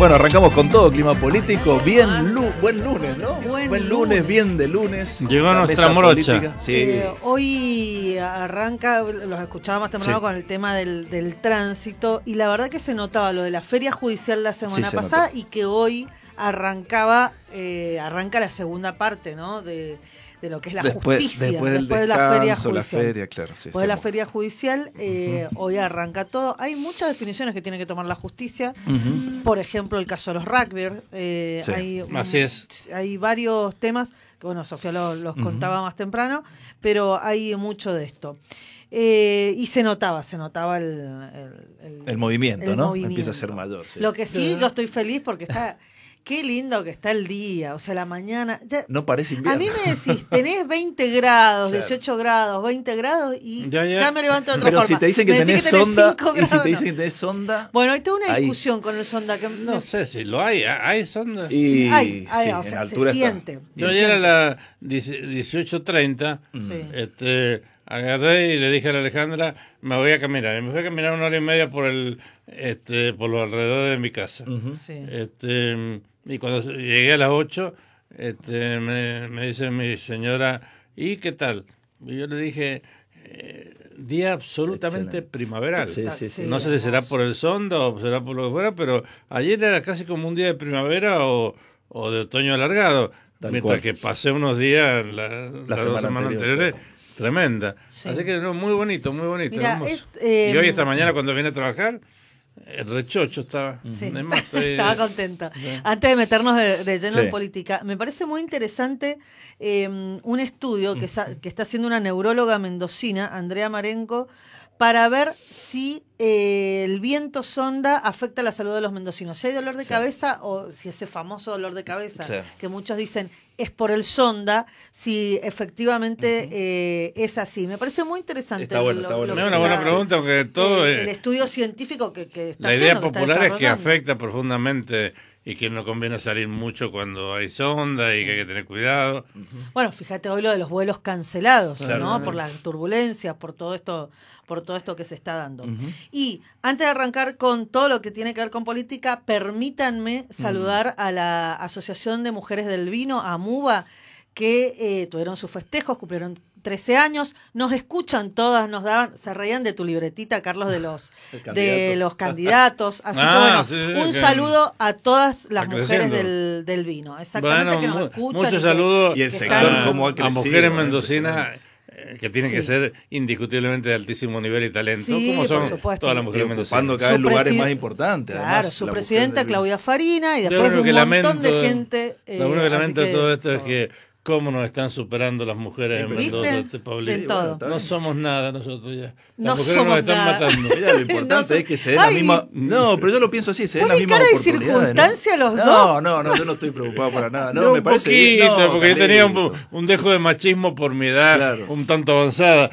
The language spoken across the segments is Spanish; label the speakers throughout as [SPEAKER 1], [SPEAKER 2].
[SPEAKER 1] Bueno, arrancamos con todo, clima político, buen lunes, ¿no?
[SPEAKER 2] Buen
[SPEAKER 1] lunes, bien de lunes.
[SPEAKER 3] Llegó nuestra morocha.
[SPEAKER 1] Política. Sí.
[SPEAKER 2] Hoy arranca, los escuchaba más temprano con el tema del tránsito, y la verdad que se notaba lo de la feria judicial la semana pasada y que hoy arranca la segunda parte, ¿no? De lo que es la justicia, después de la feria judicial. Después de la feria judicial, hoy arranca todo. Hay muchas definiciones que tiene que tomar la justicia. Por ejemplo, el caso de los rugby.
[SPEAKER 3] Así es.
[SPEAKER 2] Hay varios temas que, bueno, Sofía los contaba más temprano, pero hay mucho de esto. Y se notaba el
[SPEAKER 1] movimiento, ¿no? Empieza a ser mayor. Sí.
[SPEAKER 2] Lo que sí, yo estoy feliz porque está... Qué lindo que está el día, o sea, la mañana. Ya,
[SPEAKER 1] no parece invierno.
[SPEAKER 2] A mí me decís, tenés 20 grados, claro. 18 grados, 20 grados y ya me levanto de otra forma.
[SPEAKER 1] Pero si te dicen que tenés sonda, y si te dicen que tenés sonda...
[SPEAKER 2] Bueno, hoy tengo una discusión con el sonda. Que
[SPEAKER 3] no sé si lo hay sonda.
[SPEAKER 2] Sí, hay, o sea, se siente.
[SPEAKER 3] Yo ayer a las 18:30, agarré y le dije a la Alejandra, me voy a caminar. Y me fui a caminar 1 hora y media por los alrededores de mi casa. Y cuando llegué a las 8, me dice mi señora, ¿y qué tal? Y yo le dije, día absolutamente primaveral.
[SPEAKER 1] Sí.
[SPEAKER 3] No sé si será por el sonda o será por lo que fuera, pero ayer era casi como un día de primavera o de otoño alargado. Mientras que pasé unos días, las 2 semanas anteriores, tremenda. Sí. Así que muy bonito,
[SPEAKER 2] Mira,
[SPEAKER 3] hermoso. Y hoy esta mañana cuando vine a trabajar, el rechocho estaba.
[SPEAKER 2] Sí. Estaba contenta. Sí. Antes de meternos de lleno en política, me parece muy interesante un estudio que está haciendo una neuróloga mendocina, Andrea Marenco, para ver si el viento sonda afecta la salud de los mendocinos. Si hay dolor de cabeza o si ese famoso dolor de cabeza que muchos dicen es por el sonda, si efectivamente es así. Me parece muy interesante.
[SPEAKER 1] Está bueno.
[SPEAKER 3] Es una buena pregunta porque todo
[SPEAKER 2] el estudio científico que está
[SPEAKER 3] la
[SPEAKER 2] haciendo.
[SPEAKER 3] La idea popular es que afecta profundamente y que no conviene salir mucho cuando hay sonda y que hay que tener cuidado.
[SPEAKER 2] Bueno, fíjate hoy lo de los vuelos cancelados, ¿no? Por las turbulencias, por todo esto que se está dando. Y antes de arrancar con todo lo que tiene que ver con política, permítanme saludar a la Asociación de Mujeres del Vino, AMUVA, que tuvieron sus festejos, cumplieron 13 años, nos escuchan todas, se reían de tu libretita, Carlos, de los candidatos. Así que un saludo a todas las mujeres del vino. Exactamente, que nos escuchan.
[SPEAKER 3] Muchos saludos
[SPEAKER 1] y el sector
[SPEAKER 3] cómo ha crecido, a mujeres mendocinas que tienen que ser indiscutiblemente de altísimo nivel y talento, como son todas las mujeres mendocinas.
[SPEAKER 1] Ocupando cada vez lugares más importantes.
[SPEAKER 2] Claro,
[SPEAKER 1] además,
[SPEAKER 2] su presidenta Claudia Farina y después un montón de gente.
[SPEAKER 3] Lo único que lamento de todo esto es que cómo nos están superando las mujeres en Mendoza, este pueblito. No somos nada nosotros ya. Las mujeres nos están matando.
[SPEAKER 1] Mira, lo importante es que se den la misma... No, pero yo lo pienso así, se den la misma
[SPEAKER 2] cara
[SPEAKER 1] oportunidad.
[SPEAKER 2] ¿Hay circunstancia los dos?
[SPEAKER 1] No, yo no estoy preocupado para nada. No, me parece
[SPEAKER 3] poquito, bien, porque yo tenía un dejo de machismo por mi edad, un tanto avanzada.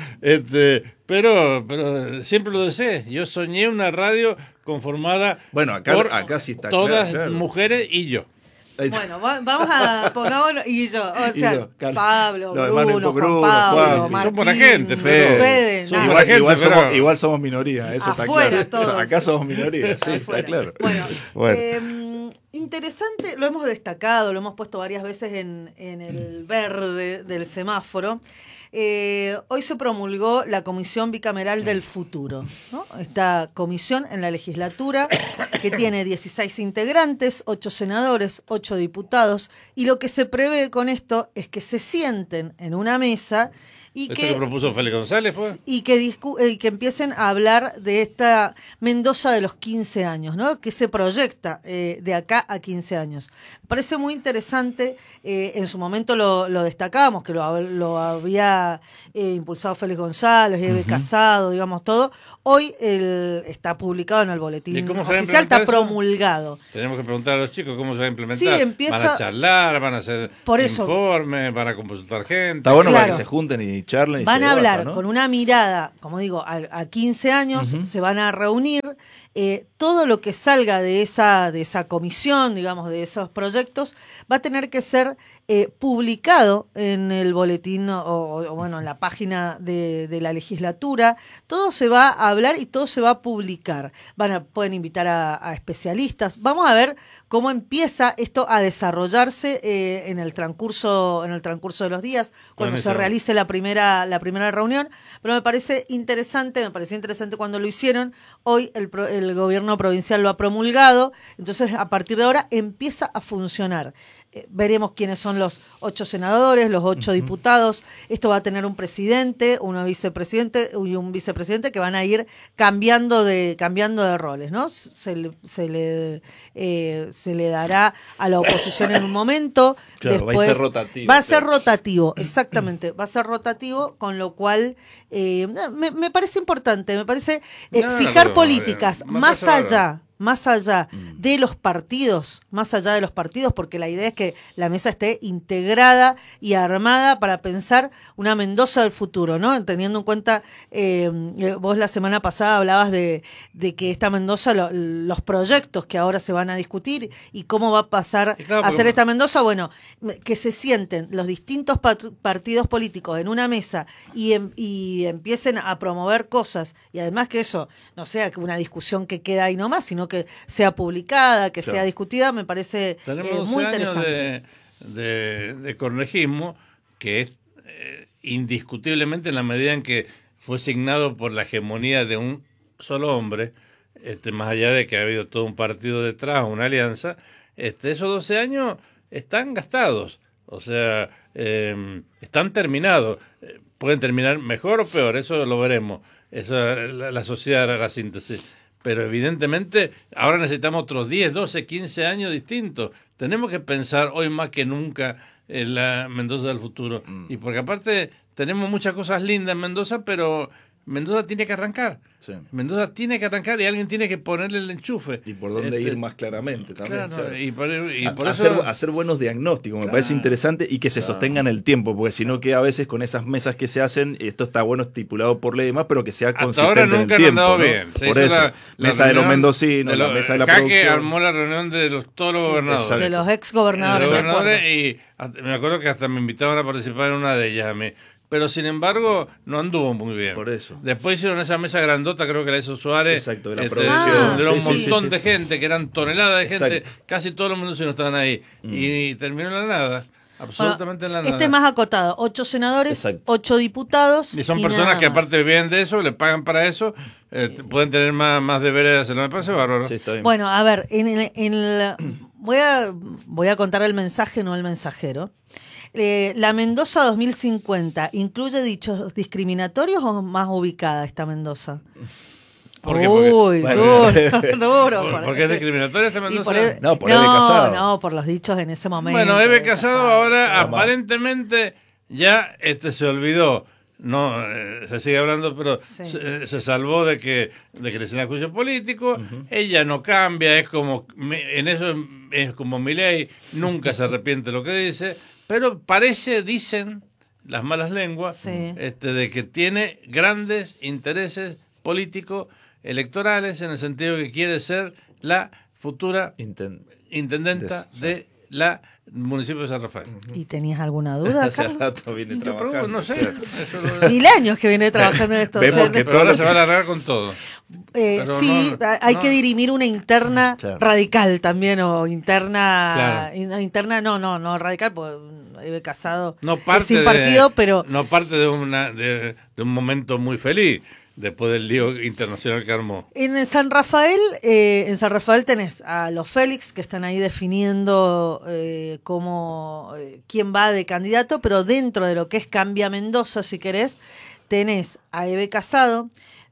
[SPEAKER 3] Pero siempre lo deseé. Yo soñé una radio conformada
[SPEAKER 1] acá sí está
[SPEAKER 3] todas mujeres y yo.
[SPEAKER 2] Bueno, vamos a pongámonos y yo, o sea, Pablo, Bruno,
[SPEAKER 1] Juan
[SPEAKER 2] Pablo, Martín,
[SPEAKER 3] son buena gente,
[SPEAKER 2] Fede,
[SPEAKER 1] igual somos minoría, eso
[SPEAKER 2] afuera,
[SPEAKER 1] está claro.
[SPEAKER 2] Todos.
[SPEAKER 1] Acá somos minoría, sí, está claro.
[SPEAKER 2] Bueno. Interesante, lo hemos destacado, lo hemos puesto varias veces en el verde del semáforo. Hoy se promulgó la Comisión Bicameral del Futuro, ¿no? Esta comisión en la legislatura que tiene 16 integrantes, 8 senadores, 8 diputados, y lo que se prevé con esto es que se sienten en una mesa y
[SPEAKER 3] ¿Esto que propuso Félix González fue?
[SPEAKER 2] Y que empiecen a hablar de esta Mendoza de los 15 años, ¿no? Que se proyecta de acá a 15 años. Me parece muy interesante, en su momento lo destacábamos, que lo había impulsado Félix González, Eve Casado, digamos todo. Hoy está publicado en el boletín oficial, está promulgado.
[SPEAKER 3] Tenemos que preguntar a los chicos cómo se va a implementar.
[SPEAKER 2] Sí,
[SPEAKER 3] van a charlar, van a hacer informes, van a consultar gente.
[SPEAKER 1] Está bueno para que se junten y y charlen y
[SPEAKER 2] van
[SPEAKER 1] se
[SPEAKER 2] a hablar
[SPEAKER 1] debatan, ¿no?
[SPEAKER 2] con una mirada, como digo, a 15 años, se van a reunir, todo lo que salga de esa comisión, digamos, de esos proyectos, va a tener que ser publicado en el boletín o bueno, en la página de la legislatura. Todo se va a hablar y todo se va a publicar. Pueden invitar a especialistas. Vamos a ver cómo empieza esto a desarrollarse en el transcurso de los días, cuando se realice la primera reunión. Pero me parecía interesante cuando lo hicieron. Hoy el gobierno provincial lo ha promulgado, entonces a partir de ahora empieza a funcionar. Veremos quiénes son los 8 senadores, los 8 diputados. Esto va a tener un presidente, una vicepresidente y un vicepresidente que van a ir cambiando de roles, ¿no? Se le dará a la oposición en un momento.
[SPEAKER 1] Claro,
[SPEAKER 2] después,
[SPEAKER 1] va a ser rotativo.
[SPEAKER 2] Va a ser rotativo, exactamente. Va a ser rotativo, con lo cual me parece importante, me parece fijar políticas más allá de los partidos, porque la idea es que la mesa esté integrada y armada para pensar una Mendoza del futuro, ¿no? Teniendo en cuenta, vos la semana pasada hablabas de que esta Mendoza, los proyectos que ahora se van a discutir y cómo va a pasar a ser esta Mendoza, bueno, que se sienten los distintos partidos políticos en una mesa y empiecen a promover cosas, y además que eso no sea una discusión que queda ahí nomás, sino que sea publicada, que sea discutida, me parece muy interesante.
[SPEAKER 3] De cornelismo, que es indiscutiblemente, en la medida en que fue signado por la hegemonía de un solo hombre, más allá de que ha habido todo un partido detrás, una alianza, esos 12 años están gastados, o sea, están terminados. Pueden terminar mejor o peor, eso lo veremos. Eso la sociedad hará la síntesis. Pero evidentemente ahora necesitamos otros 10, 12, 15 años distintos. Tenemos que pensar hoy más que nunca en la Mendoza del futuro. Y porque aparte tenemos muchas cosas lindas en Mendoza, pero Mendoza tiene que arrancar. Sí. Mendoza tiene que arrancar y alguien tiene que ponerle el enchufe.
[SPEAKER 1] Y por dónde ir más claramente también.
[SPEAKER 3] Claro. Y por eso
[SPEAKER 1] hacer buenos diagnósticos, me parece interesante, y que se sostengan el tiempo, porque si no, que a veces con esas mesas que se hacen, esto está bueno estipulado por ley y demás, pero que sea consistente en el tiempo. Hasta ahora nunca han andado bien.
[SPEAKER 3] Por eso,
[SPEAKER 1] mesa de los mendocinos, la mesa de la producción.
[SPEAKER 3] Armó la reunión de todos los gobernadores.
[SPEAKER 2] Exacto. De los ex gobernadores.
[SPEAKER 3] Y me acuerdo que hasta me invitaron a participar en una de ellas a mí. Pero sin embargo no anduvo muy bien.
[SPEAKER 1] Por eso.
[SPEAKER 3] Después hicieron esa mesa grandota, creo que la hizo Suárez.
[SPEAKER 1] Exacto, de la producción.
[SPEAKER 3] Era un montón de gente, que eran toneladas de gente. Casi todos los mendocinos estaban ahí. Y terminó en la nada. Absolutamente en la nada.
[SPEAKER 2] Este es más acotado. 8 senadores, 8 diputados.
[SPEAKER 3] Y son personas que aparte viven de eso, le pagan para eso, pueden tener más deberes de hacerlo. Me parece bárbaro.
[SPEAKER 1] Sí, está bien.
[SPEAKER 2] Bueno, a ver, voy a contar el mensaje, no el mensajero. ¿La Mendoza 2050 incluye dichos discriminatorios o más ubicada esta Mendoza?
[SPEAKER 3] ¿Por qué?
[SPEAKER 2] Uy, duro.
[SPEAKER 3] ¿Por qué es discriminatoria esta Mendoza?
[SPEAKER 1] Por Eve Casado.
[SPEAKER 2] No, por los dichos en ese momento.
[SPEAKER 3] Bueno, Eve Casado ahora aparentemente ya se olvidó. No, se sigue hablando, pero se salvó de que le hicieran juicio político. Ella no cambia, es como Milei, nunca se arrepiente de lo que dice. Pero dicen las malas lenguas, de que tiene grandes intereses políticos, electorales, en el sentido que quiere ser la futura intendenta de la municipio de San Rafael.
[SPEAKER 2] ¿Y tenías alguna duda,
[SPEAKER 1] Hace
[SPEAKER 2] Carlos?
[SPEAKER 1] rato viene trabajando.
[SPEAKER 3] No sé.
[SPEAKER 2] 1000 años que viene trabajando en esto.
[SPEAKER 1] Vemos que
[SPEAKER 3] pero ahora se va a largar con todo.
[SPEAKER 2] Hay que dirimir una interna radical también, o interna no radical, porque Eve Casado es sin partido, pero
[SPEAKER 3] no parte de un momento muy feliz después del lío internacional que armó.
[SPEAKER 2] En San Rafael tenés a los Félix, que están ahí definiendo quién va de candidato, pero dentro de lo que es Cambia Mendoza, si querés, tenés a Eve Casado,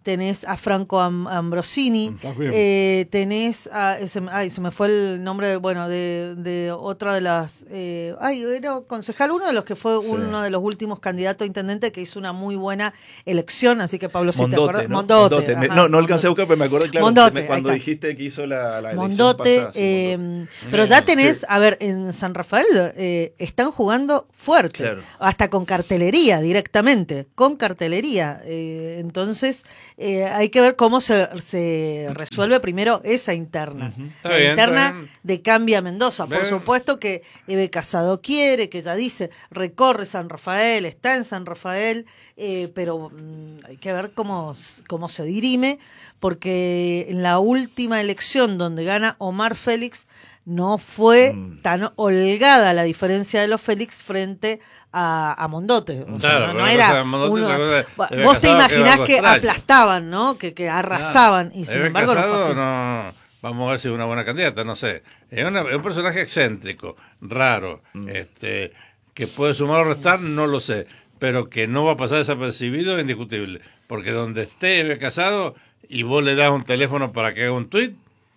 [SPEAKER 2] tenés a Franco Ambrosini, tenés se me fue el nombre, bueno, de otra de las, era concejal, uno de los que fue uno de los últimos candidatos a intendente que hizo una muy buena elección, así que Pablo, si te acuerdas, Mondote.
[SPEAKER 1] No alcancé a buscar, pero me acuerdo, claro,
[SPEAKER 2] Mondote,
[SPEAKER 1] cuando dijiste que hizo la elección
[SPEAKER 2] Mondote,
[SPEAKER 1] pasada. Sí, Mondote.
[SPEAKER 2] Pero ya tenés, a ver, en San Rafael están jugando fuerte, claro, hasta con cartelería directamente, con cartelería. Entonces, hay que ver cómo se resuelve primero esa interna. La interna de Cambia Mendoza. Por supuesto que Eve Casado quiere, que ya dice, recorre San Rafael, está en San Rafael, pero hay que ver cómo se dirime, porque en la última elección donde gana Omar Félix, no fue tan holgada la diferencia de los Félix frente a Mondote. O sea, no era vos te imaginás que aplastaban, ¿no? Que arrasaban, y sin embargo no fue así.
[SPEAKER 3] No, vamos a ver si es una buena candidata, no sé. Es un personaje excéntrico, raro, que puede sumar o restar, no lo sé, pero que no va a pasar desapercibido es indiscutible, porque donde esté Eve Casado y vos le das un teléfono para que haga un tuit,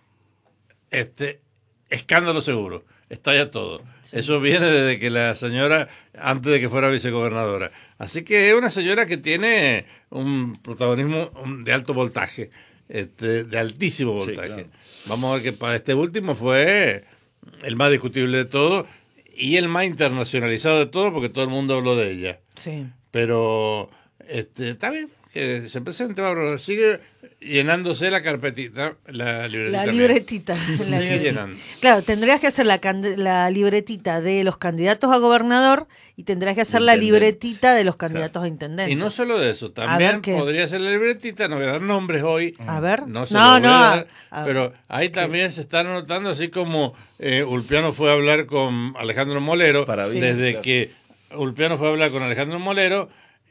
[SPEAKER 3] escándalo seguro, estalla todo. Sí. Eso viene desde que la señora, antes de que fuera vicegobernadora. Así que es una señora que tiene un protagonismo de alto voltaje, de altísimo voltaje. Sí, claro. Vamos a ver que para este último fue el más discutible de todo y el más internacionalizado de todo, porque todo el mundo habló de ella.
[SPEAKER 2] Sí.
[SPEAKER 3] Pero está bien que se presente, Bárbara, sigue llenándose la carpetita, la libretita.
[SPEAKER 2] Sigue llenando. Claro, tendrías que hacer la libretita de los candidatos a gobernador y tendrías que hacer la libretita de los candidatos a intendente.
[SPEAKER 3] Y no solo de eso, también podría ser la libretita, no voy a dar nombres hoy.
[SPEAKER 2] A ver.
[SPEAKER 3] No se lo voy a dar, pero ahí también se están anotando, así como Ulpiano fue a hablar con Alejandro Molero, desde que Ulpiano fue a hablar con Alejandro Molero,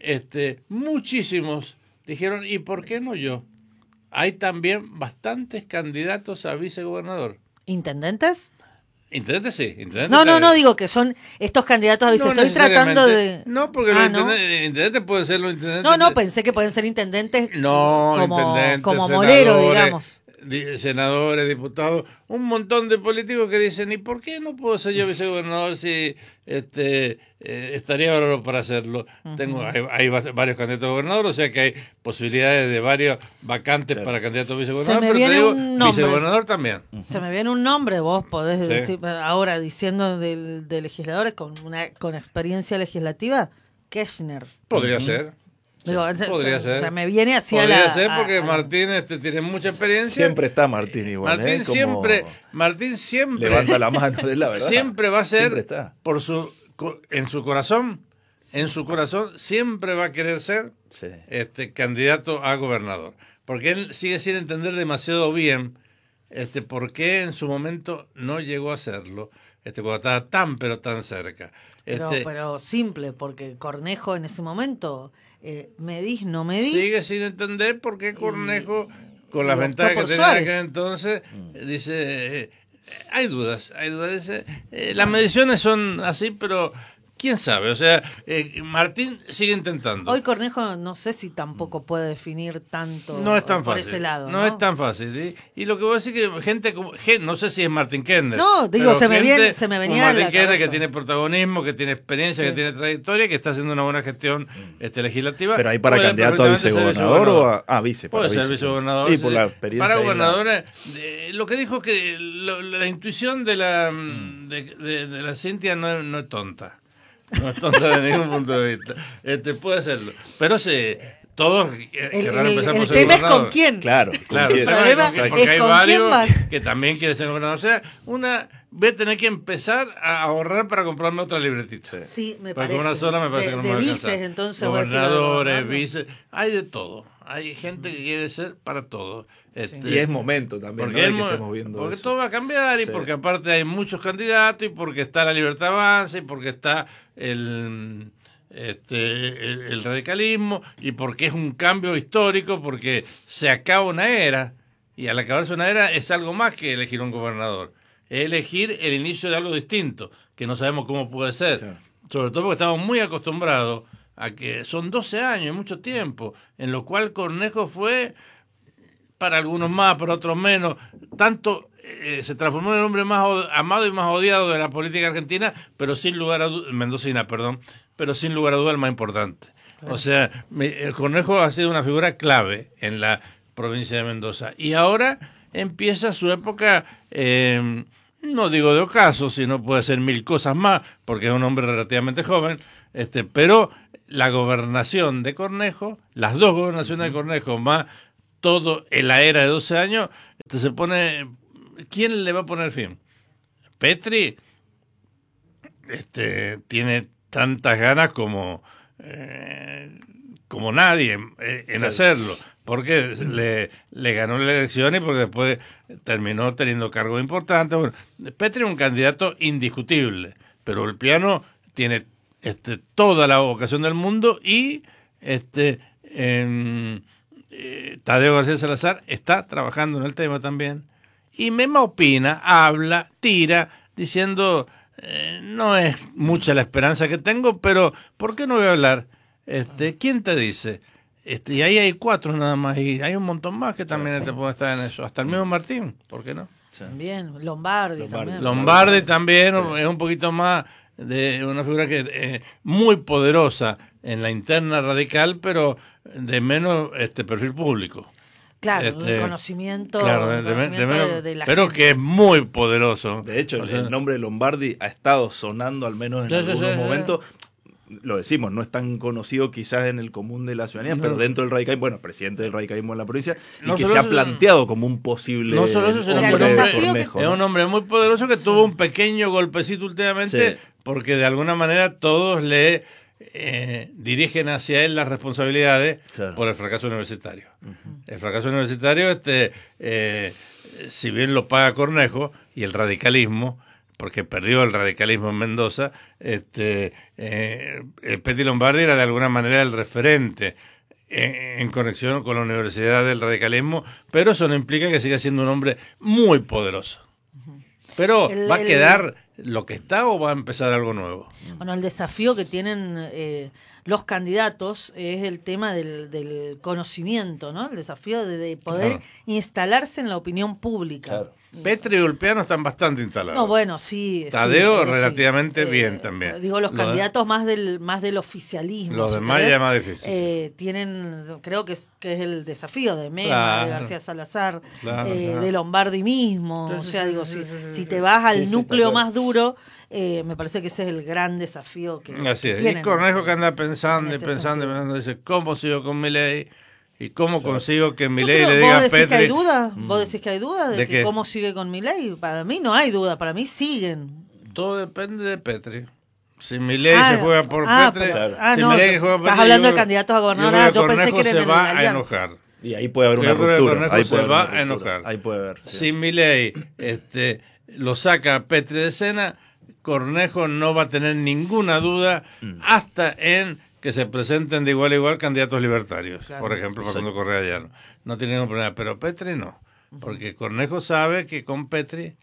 [SPEAKER 3] muchísimos dijeron, ¿y por qué no yo? Hay también bastantes candidatos a vicegobernador.
[SPEAKER 2] ¿Intendentes?
[SPEAKER 3] Intendentes sí.
[SPEAKER 2] No, digo que son estos candidatos a vice. Estoy tratando de...
[SPEAKER 3] No, porque los intendentes pueden ser los intendentes.
[SPEAKER 2] No, pensé que pueden ser intendentes
[SPEAKER 3] intendentes,
[SPEAKER 2] como Molero, digamos.
[SPEAKER 3] Senadores, diputados, un montón de políticos que dicen, ¿y por qué no puedo ser yo vicegobernador si estaría bárbaro para hacerlo? Uh-huh. Hay varios candidatos a gobernador, o sea que hay posibilidades de varios vacantes para candidatos a vicegobernador, pero te digo, vicegobernador también.
[SPEAKER 2] Se me viene un nombre, vos podés decir ahora, diciendo de legisladores con experiencia legislativa, Kirchner.
[SPEAKER 3] Podría ser.
[SPEAKER 2] Digo,
[SPEAKER 3] podría ser.
[SPEAKER 2] O sea, me viene hacia
[SPEAKER 3] podría ser porque Martín tiene mucha experiencia.
[SPEAKER 1] Siempre está Martín igual.
[SPEAKER 3] Martín siempre
[SPEAKER 1] levanta la mano, de la verdad.
[SPEAKER 3] Siempre va a ser en su corazón siempre va a querer ser candidato a gobernador. Porque él sigue sin entender demasiado bien por qué en su momento no llegó a hacerlo, cuando estaba pero tan cerca.
[SPEAKER 2] Pero simple, porque Cornejo en ese momento... medís, no medís.
[SPEAKER 3] Sigue sin entender por qué Cornejo, con las ventajas que tenía en aquel entonces, dice, hay dudas. Las mediciones son así, pero quién sabe, o sea, Martín sigue intentando.
[SPEAKER 2] Hoy Cornejo no sé si tampoco puede definir tanto
[SPEAKER 3] no es tan
[SPEAKER 2] por
[SPEAKER 3] fácil,
[SPEAKER 2] ese lado.
[SPEAKER 3] No es tan fácil, ¿sí? Y lo que voy a decir que gente como, no sé si es Martín Kender.
[SPEAKER 2] No, digo, se me venía
[SPEAKER 3] Martín Kender, que tiene protagonismo, que tiene experiencia, que tiene trayectoria, que está haciendo una buena gestión legislativa.
[SPEAKER 1] Pero hay para candidato a vicegobernador o a vice.
[SPEAKER 3] Puede ser vicegobernador.
[SPEAKER 1] Y por la experiencia.
[SPEAKER 3] Para gobernadores, lo que dijo que la intuición de la Cintia no es tonta. No es tonta de ningún punto de vista. Puede serlo. Pero todos querrán empezar por ser gobernador.
[SPEAKER 2] El tema es con quién.
[SPEAKER 1] Claro.
[SPEAKER 2] El problema es
[SPEAKER 3] porque hay
[SPEAKER 2] con
[SPEAKER 3] varios
[SPEAKER 2] quién vas.
[SPEAKER 3] que también quieren ser gobernador. O sea, voy a tener que empezar a ahorrar para comprarme otra libretita.
[SPEAKER 2] Sí, me
[SPEAKER 3] porque
[SPEAKER 2] parece.
[SPEAKER 3] Porque una sola me parece que no me va a alcanzar.
[SPEAKER 2] Vices, entonces.
[SPEAKER 3] Gobernadores, vices. Hay de todo. Hay gente que quiere ser para todo.
[SPEAKER 1] Y es momento también, porque, ¿no? Que estemos viendo
[SPEAKER 3] porque
[SPEAKER 1] eso.
[SPEAKER 3] todo va a cambiar y porque aparte hay muchos candidatos y porque está la Libertad Avanza y porque está el radicalismo y porque es un cambio histórico, porque se acaba una era y al acabarse una era es algo más que elegir un gobernador, es elegir el inicio de algo distinto que no sabemos cómo puede ser, sobre todo porque estamos muy acostumbrados a que son 12 años, mucho tiempo, en lo cual Cornejo fue, para algunos más, para otros menos, tanto se transformó en el hombre más amado y más odiado de la política argentina, pero sin lugar a mendocina, pero sin lugar a duda el más importante. O sea, el Cornejo ha sido una figura clave en la provincia de Mendoza. Y ahora empieza su época, no digo de ocaso, sino puede ser mil cosas más, porque es un hombre relativamente joven, pero la gobernación de Cornejo, las dos gobernaciones de Cornejo, más todo en la era de 12 años, se pone... ¿Quién le va a poner fin? Petri tiene tantas ganas como nadie en hacerlo, porque le ganó la elección y porque después terminó teniendo cargos importantes. Bueno, Petri es un candidato indiscutible, pero Ulpiano tiene toda la vocación del mundo y Tadeo García Salazar está trabajando en el tema también. Y Mema opina, habla, tira, diciendo, no es mucha la esperanza que tengo, pero ¿por qué no voy a hablar? ¿Quién te dice? Y ahí hay 4 nada más, y hay un montón más que también te pueden estar en eso. Hasta el mismo Martín, ¿por qué no?
[SPEAKER 2] También, Lombardi también.
[SPEAKER 3] Lombardi también es un poquito más de una figura que muy poderosa en la interna radical, pero de menos perfil público.
[SPEAKER 2] Claro, el conocimiento,
[SPEAKER 3] claro,
[SPEAKER 2] de la
[SPEAKER 3] pero
[SPEAKER 2] gente.
[SPEAKER 3] Que es muy poderoso.
[SPEAKER 1] De hecho, el nombre de Lombardi ha estado sonando al menos en algunos momentos. Lo decimos, no es tan conocido quizás en el común de la ciudadanía, pero dentro del radicalismo, bueno, presidente del radicalismo en la provincia, y que se ha planteado como un posible
[SPEAKER 3] hombre de Cornejo. Es un hombre muy poderoso que tuvo un pequeño golpecito últimamente, porque de alguna manera todos le dirigen hacia él las responsabilidades por el fracaso universitario. El fracaso universitario, si bien lo paga Cornejo y el radicalismo, porque perdió el radicalismo en Mendoza, Petri Lombardi era de alguna manera el referente en conexión con la Universidad del Radicalismo, pero eso no implica que siga siendo un hombre muy poderoso. Pero ¿va a quedar lo que está o va a empezar algo nuevo?
[SPEAKER 2] Bueno, el desafío que tienen los candidatos es el tema del conocimiento, ¿no? El desafío de poder instalarse en la opinión pública.
[SPEAKER 1] Claro.
[SPEAKER 3] Petri y Ulpiano están bastante instalados.
[SPEAKER 2] No, bueno, sí.
[SPEAKER 3] Tadeo relativamente bien también.
[SPEAKER 2] Digo, los candidatos más del oficialismo.
[SPEAKER 3] Los demás ya más difícil.
[SPEAKER 2] Tienen, creo que es el desafío de Mema, de García Salazar, de Lombardi mismo. O sea, digo, si te vas al núcleo más duro, me parece que ese es el gran desafío que
[SPEAKER 3] así es.
[SPEAKER 2] tienen.
[SPEAKER 3] Y Cornejo que anda pensando, dice, ¿cómo sigo con Milei? ¿Y cómo consigo que Milei le diga a Petri?
[SPEAKER 2] Que hay duda? ¿Vos decís que hay duda de que cómo sigue con Milei? Para mí no hay duda, para mí siguen.
[SPEAKER 3] Todo depende de Petri. Si Milei se juega por Petri, si
[SPEAKER 2] no,
[SPEAKER 3] Milei juega por
[SPEAKER 2] estás
[SPEAKER 3] Petri,
[SPEAKER 2] hablando de candidatos a gobernador. Yo pensé que era
[SPEAKER 3] se va a enojar.
[SPEAKER 1] Y ahí puede haber una ruptura.
[SPEAKER 3] Ahí se va a enojar.
[SPEAKER 1] Ahí puede haber. Sí.
[SPEAKER 3] Si Milei lo saca a Petri de escena, Cornejo no va a tener ninguna duda hasta en que se presenten de igual a igual candidatos libertarios, por ejemplo, Facundo Correa Llano. No tiene ningún problema, pero Petri no, porque Cornejo sabe que con Petri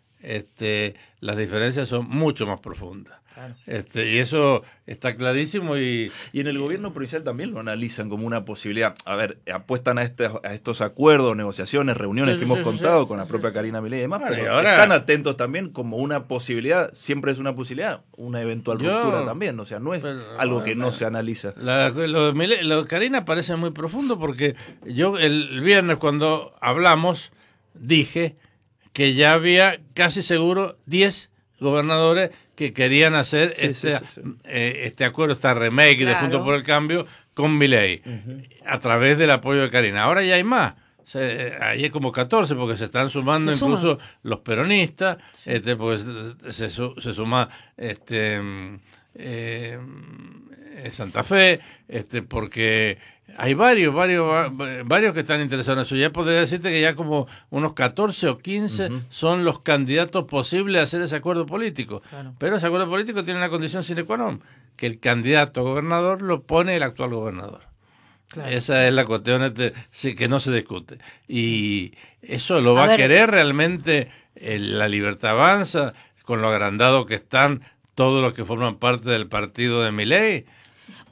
[SPEAKER 3] las diferencias son mucho más profundas. Claro. Y eso está clarísimo. Y
[SPEAKER 1] en el gobierno provincial también lo analizan como una posibilidad. A ver, apuestan a estos acuerdos, negociaciones, reuniones que hemos contado con la propia Karina Milei y demás, pero ahora están atentos también como una posibilidad, siempre es una posibilidad, una eventual ruptura también. O sea, no es algo que no se analiza.
[SPEAKER 3] Lo de Karina parece muy profundo porque yo el viernes cuando hablamos dije que ya había casi seguro 10 gobernadores que querían hacer este acuerdo, esta remake de Juntos por el Cambio con Milei, a través del apoyo de Karina. Ahora ya hay más. Ahí hay como 14 porque se están sumando incluso los peronistas, pues se suma Santa Fe, porque hay varios que están interesados en eso. Ya podría decirte que ya como unos 14 o 15 son los candidatos posibles a hacer ese acuerdo político. Claro. Pero ese acuerdo político tiene una condición sine qua non, que el candidato a gobernador lo pone el actual gobernador. Claro. Esa es la cuestión que no se discute. Y eso lo va a querer realmente la Libertad Avanza, con lo agrandado que están todos los que forman parte del partido de Milei.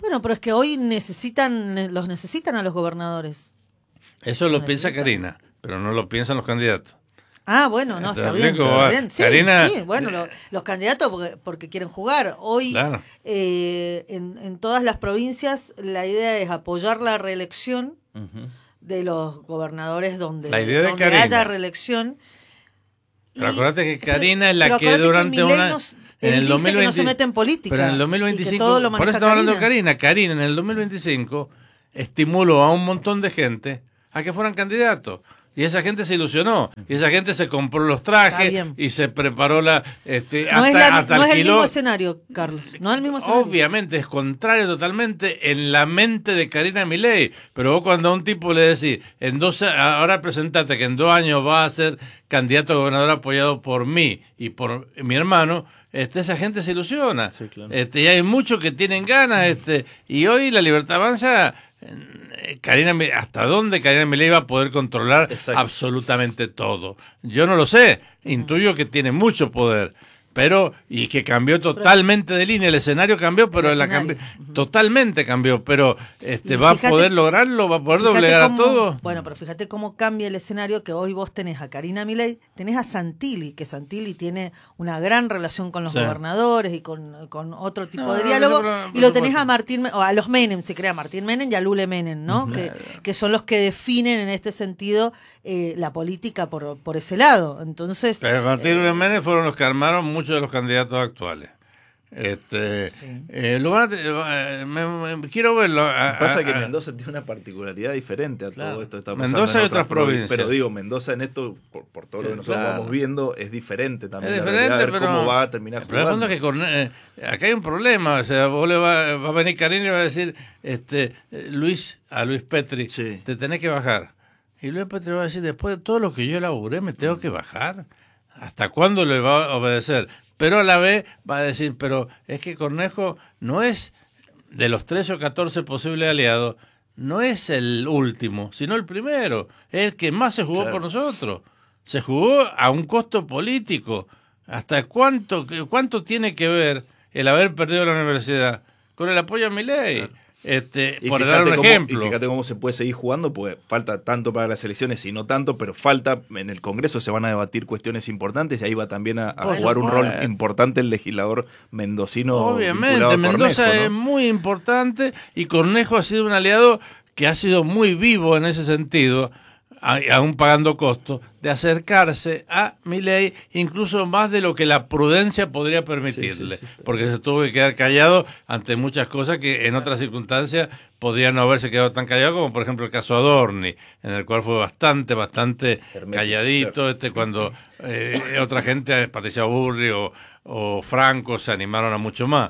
[SPEAKER 2] Bueno, pero es que hoy los necesitan a los gobernadores.
[SPEAKER 3] Eso lo piensa Karina, pero no lo piensan los candidatos.
[SPEAKER 2] Ah, bueno, no, está bien. Está bien. Sí, Karina, sí, bueno, los candidatos porque quieren jugar. Hoy, claro. En todas las provincias, la idea es apoyar la reelección de los gobernadores donde haya reelección.
[SPEAKER 3] Pero acuérdate que Karina es la que durante en el 2020
[SPEAKER 2] no se mete en política.
[SPEAKER 3] Pero en el 2025, por eso estamos hablando de Karina. Karina en el 2025 estimuló a un montón de gente a que fueran candidatos. Y esa gente se ilusionó, y esa gente se compró los trajes y se preparó
[SPEAKER 2] hasta
[SPEAKER 3] alquiló.
[SPEAKER 2] Es el mismo escenario, Carlos. No es el mismo escenario.
[SPEAKER 3] Obviamente es contrario totalmente en la mente de Karina Milei. Pero vos cuando a un tipo le decís, ahora presentate que en 2 años va a ser candidato a gobernador apoyado por mí y por mi hermano, esa gente se ilusiona. Sí, claro. Y hay muchos que tienen ganas. Y hoy la Libertad Avanza... ¿hasta dónde Karina Milei va a poder controlar absolutamente todo? Yo no lo sé, intuyo que tiene mucho poder, y que cambió totalmente de línea, el escenario cambió, pero totalmente cambió, pero va a poder lograrlo, va a poder doblegar a todos.
[SPEAKER 2] Bueno, pero fíjate cómo cambia el escenario, que hoy vos tenés a Karina Milei, tenés a Santilli, que Santilli tiene una gran relación con los gobernadores y con otro tipo de diálogo, y lo tenés a a los Menem, se crea Martín Menem y a Lule Menem, ¿no? Que son los que definen en este sentido la política por ese lado. Entonces,
[SPEAKER 3] pero Martín y Lule Menem fueron los que armaron muchos de los candidatos actuales. Quiero verlo.
[SPEAKER 1] Pasa que Mendoza tiene una particularidad diferente a todo esto que está pasando.
[SPEAKER 3] Mendoza y otras provincias.
[SPEAKER 1] Pero digo, Mendoza en esto, por todo lo que nosotros vamos viendo, es diferente también. Es diferente, pero cómo va a terminar jugando.
[SPEAKER 3] Pero el fondo es que acá hay un problema. O sea, vos va a venir Karina y va a decir, Luis Petri, te tenés que bajar. Y Luis Petri va a decir, después de todo lo que yo elaboré, me tengo que bajar. ¿Hasta cuándo le va a obedecer? Pero a la vez va a decir, pero es que Cornejo no es, de los 13 o 14 posibles aliados, no es el último, sino el primero. Es el que más se jugó por nosotros. Se jugó a un costo político. ¿Hasta cuánto tiene que ver el haber perdido la universidad con el apoyo a Milei? Claro. Por dar un ejemplo.
[SPEAKER 1] Y fíjate cómo se puede seguir jugando, pues falta tanto para las elecciones y no tanto, pero falta, en el Congreso se van a debatir cuestiones importantes y ahí va también a jugar un rol importante el legislador mendocino.
[SPEAKER 3] Obviamente, Mendoza, ¿no? Es muy importante y Cornejo ha sido un aliado que ha sido muy vivo en ese sentido, aún pagando costos, de acercarse a Milei, incluso más de lo que la prudencia podría permitirle, porque se tuvo que quedar callado ante muchas cosas que en otras circunstancias podrían no haberse quedado tan callado, como por ejemplo el caso Adorni, en el cual fue bastante calladito, cuando otra gente, Patricia Burri o Franco, se animaron a mucho más.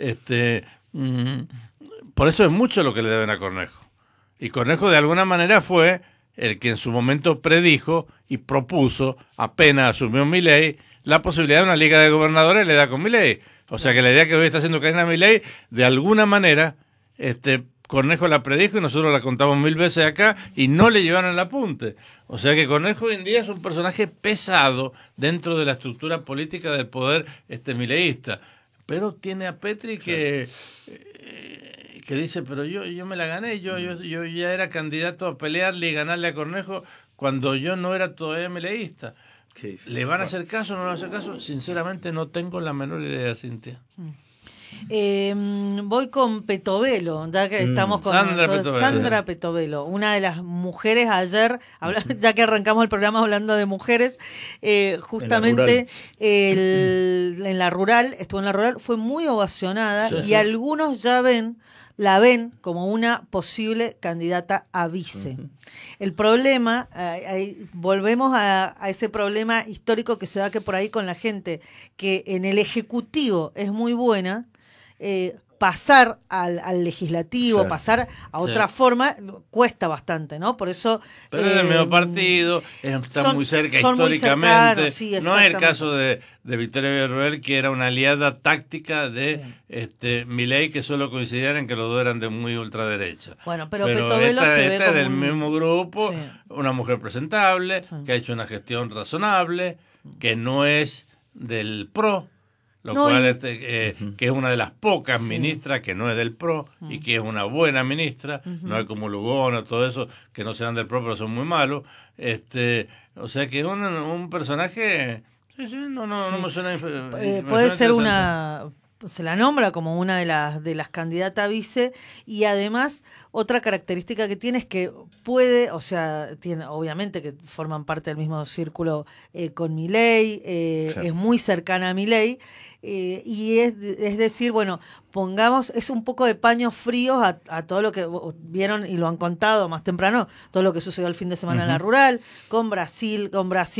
[SPEAKER 3] Por eso es mucho lo que le deben a Cornejo. Y Cornejo de alguna manera fue el que en su momento predijo y propuso, apenas asumió Milei, la posibilidad de una liga de gobernadores le da con Milei. O sea que la idea que hoy está haciendo Karina Milei, de alguna manera, Cornejo la predijo y nosotros la contamos 1000 veces acá y no le llevaron el apunte. O sea que Cornejo hoy en día es un personaje pesado dentro de la estructura política del poder mileísta. Pero tiene a Petri que dice, pero yo me la gané, yo ya era candidato a pelearle y ganarle a Cornejo cuando yo no era todavía mileísta. ¿Le van a hacer caso o no le van a hacer caso? Sinceramente no tengo la menor idea, Cintia.
[SPEAKER 2] Voy con Petovelo, ya que estamos con Sandra Petovelo, una de las mujeres ayer, ya que arrancamos el programa hablando de mujeres, justamente en la rural, estuvo en la rural, fue muy ovacionada y algunos ya la ven como una posible candidata a vice. El problema, volvemos a ese problema histórico que se da que por ahí con la gente que en el Ejecutivo es muy buena, pasar al legislativo, pasar a otra forma, cuesta bastante, ¿no? Por eso...
[SPEAKER 3] Pero es del mismo partido, está muy cerca históricamente. No es el caso de Victoria Villarroel, que era una aliada táctica de Milei, que solo coincidían en que los dos eran de muy ultraderecha.
[SPEAKER 2] Bueno, pero Petovelo se ve
[SPEAKER 3] es del mismo grupo, una mujer presentable, que ha hecho una gestión razonable, que no es del PRO, lo cual que es una de las pocas ministras que no es del PRO y que es una buena ministra, no es como Lugones o todo eso, que no sean del PRO pero son muy malos. O sea que es un personaje... no me suena...
[SPEAKER 2] puede ser se la nombra como una de las candidatas a vice, y además otra característica que tiene es que puede, o sea, tiene obviamente que forman parte del mismo círculo con Milei, claro. Es muy cercana a Milei, y es decir, bueno, es un poco de paños fríos a todo lo que vieron y lo han contado más temprano, todo lo que sucedió el fin de semana en la rural, con Brasil